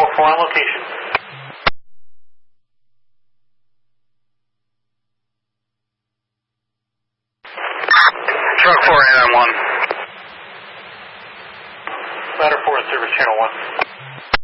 Truck 4 on location. Truck 4 and 1. Ladder 4 in service channel 1.